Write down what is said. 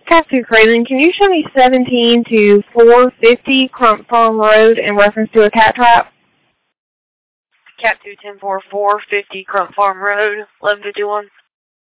Cat 2 Craven, can you show me 17 to 450 Crump Farm Road in reference to a cat trap? Cat 2 10-4, 450 Crump Farm Road, 1151.